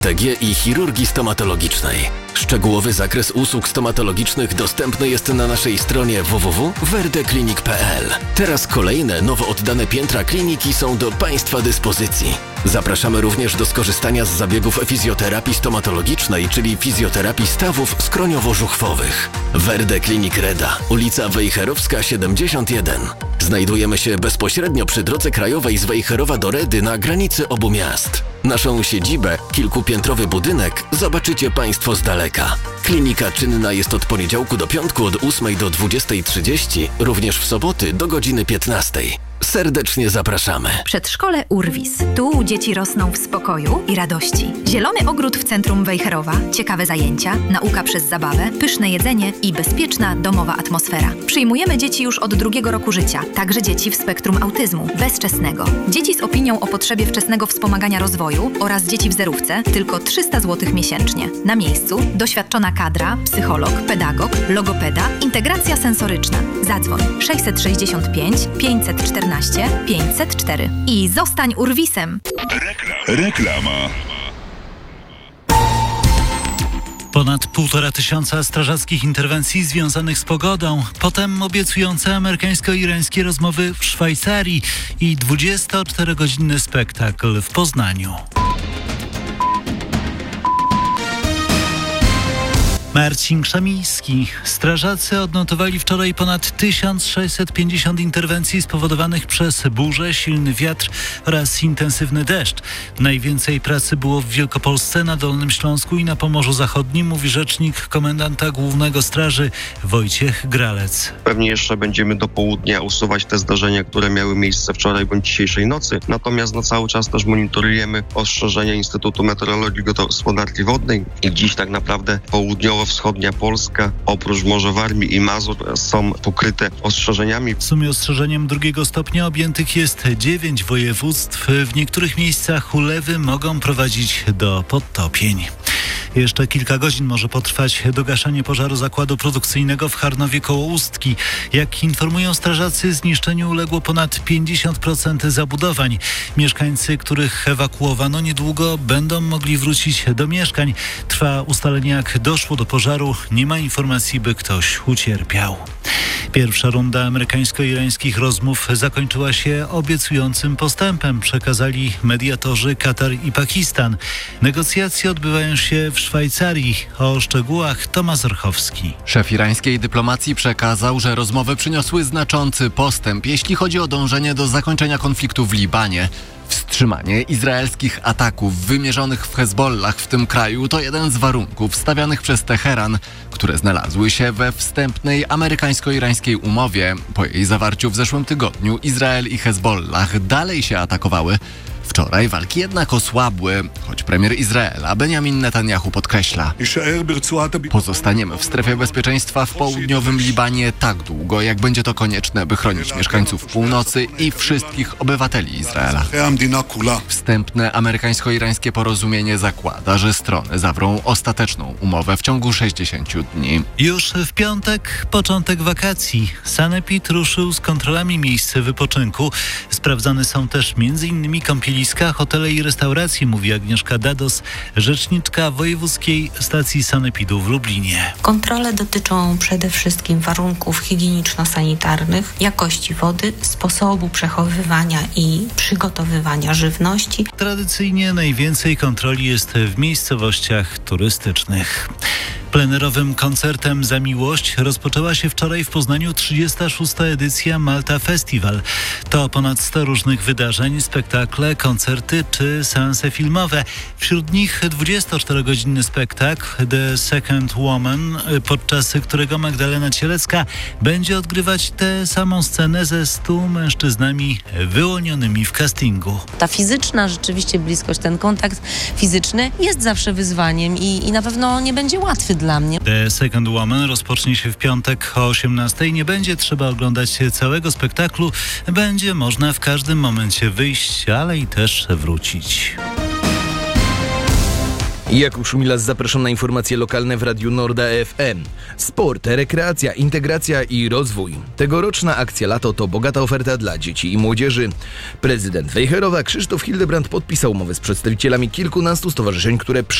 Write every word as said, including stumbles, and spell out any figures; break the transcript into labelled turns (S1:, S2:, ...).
S1: T G i chirurgii stomatologicznej. Szczegółowy zakres usług stomatologicznych dostępny jest na naszej stronie w w w kropka werdeclinic kropka p l. Teraz kolejne, nowo oddane piętra kliniki są do Państwa dyspozycji. Zapraszamy również do skorzystania z zabiegów fizjoterapii stomatologicznej, czyli fizjoterapii stawów skroniowo-żuchwowych. Werdeclinic Reda, ulica Wejherowska siedemdziesiąt jeden. Znajdujemy się bezpośrednio przy drodze krajowej z Wejherowa do Redy na granicy obu miast. Naszą siedzibę, kilkupiętrowy budynek, zobaczycie Państwo z daleka. Klinika czynna jest od poniedziałku do piątku od ósmej do dwudziestej trzydzieści, również w soboty do godziny piętnastej. Serdecznie zapraszamy.
S2: Przedszkole Urwis. Tu dzieci rosną w spokoju i radości. Zielony ogród w centrum Wejherowa, ciekawe zajęcia, nauka przez zabawę, pyszne jedzenie i bezpieczna domowa atmosfera. Przyjmujemy dzieci już od drugiego roku życia, także dzieci w spektrum autyzmu, bezwczesnego. Dzieci z opinią o potrzebie wczesnego wspomagania rozwoju oraz dzieci w zerówce tylko trzysta złotych miesięcznie. Na miejscu doświadczona kadra, psycholog, pedagog, logopeda, integracja sensoryczna. Zadzwoń sześćset sześćdziesiąt pięć pięćset czternaście pięćset cztery i zostań Urwisem.
S3: Reklama.
S4: Ponad półtora tysiąca strażackich interwencji związanych z pogodą, potem obiecujące amerykańsko-irańskie rozmowy w Szwajcarii i dwudziestoczterogodzinny spektakl w Poznaniu. Marcin Krzemiński. Strażacy odnotowali wczoraj ponad tysiąc sześćset pięćdziesiąt interwencji spowodowanych przez burzę, silny wiatr oraz intensywny deszcz. Najwięcej pracy było w Wielkopolsce, na Dolnym Śląsku i na Pomorzu Zachodnim, mówi rzecznik komendanta głównego straży Wojciech Gralec.
S5: Pewnie jeszcze będziemy do południa usuwać te zdarzenia, które miały miejsce wczoraj bądź dzisiejszej nocy. Natomiast no, cały czas też monitorujemy ostrzeżenia Instytutu Meteorologii i Gospodarki Wodnej i dziś tak naprawdę południowo wschodnia Polska, oprócz Morza Warmii i Mazur, są pokryte ostrzeżeniami.
S4: W sumie ostrzeżeniem drugiego stopnia objętych jest dziewięć województw. W niektórych miejscach ulewy mogą prowadzić do podtopień. Jeszcze kilka godzin może potrwać dogaszanie pożaru zakładu produkcyjnego w Charnowie koło Ustki. Jak informują strażacy, zniszczeniu uległo ponad pięćdziesiąt procent zabudowań. Mieszkańcy, których ewakuowano, niedługo będą mogli wrócić do mieszkań. Trwa ustalenie, jak doszło do pożaru. Nie ma informacji, by ktoś ucierpiał. Pierwsza runda amerykańsko-irańskich rozmów zakończyła się obiecującym postępem, przekazali mediatorzy Katar i Pakistan. Negocjacje odbywają się w Szwajcarii. O szczegółach Tomasz Orchowski.
S6: Szef irańskiej dyplomacji przekazał, że rozmowy przyniosły znaczący postęp, jeśli chodzi o dążenie do zakończenia konfliktu w Libanie. Wstrzymanie izraelskich ataków wymierzonych w Hezbollah w tym kraju to jeden z warunków stawianych przez Teheran, które znalazły się we wstępnej amerykańsko-irańskiej umowie. Po jej zawarciu w zeszłym tygodniu Izrael i Hezbollah dalej się atakowały. Wczoraj walki jednak osłabły, choć premier Izraela Benjamin Netanyahu podkreśla: pozostaniemy w strefie bezpieczeństwa w południowym Libanie tak długo, jak będzie to konieczne, by chronić mieszkańców północy i wszystkich obywateli Izraela. Wstępne amerykańsko-irańskie porozumienie zakłada, że strony zawrą ostateczną umowę w ciągu sześćdziesięciu dni.
S4: Już w piątek początek wakacji. Sanepid ruszył z kontrolami miejsc wypoczynku. Sprawdzane są też między innymi kąpieliska, hotele i restauracje, mówi Agnieszka Dados, rzeczniczka Wojewódzkiej Stacji Sanepidu w Lublinie.
S7: Kontrole dotyczą przede wszystkim warunków higieniczno-sanitarnych, jakości wody, sposobu przechowywania i przygotowywania żywności.
S4: Tradycyjnie najwięcej kontroli jest w miejscowościach turystycznych. Plenerowym koncertem Za Miłość rozpoczęła się wczoraj w Poznaniu trzydziesta szósta edycja Malta Festival. To ponad sto różnych wydarzeń, spektakle, koncerty czy seanse filmowe. Wśród nich dwudziestoczterogodzinny spektakl The Second Woman, podczas którego Magdalena Cielecka będzie odgrywać tę samą scenę ze stu mężczyznami wyłonionymi w castingu.
S8: Ta fizyczna rzeczywiście bliskość, ten kontakt fizyczny jest zawsze wyzwaniem i, i na pewno nie będzie łatwy dla mnie.
S4: The Second Woman rozpocznie się w piątek o osiemnastej. Nie będzie trzeba oglądać całego spektaklu. Będzie można w każdym momencie wyjść, ale i też wrócić.
S9: Jakub Szumilas, zapraszam na informacje lokalne w Radiu Norda F M. Sport, rekreacja, integracja i rozwój. Tegoroczna akcja Lato to bogata oferta dla dzieci i młodzieży. Prezydent Wejherowa Krzysztof Hildebrand podpisał umowę z przedstawicielami kilkunastu stowarzyszeń, które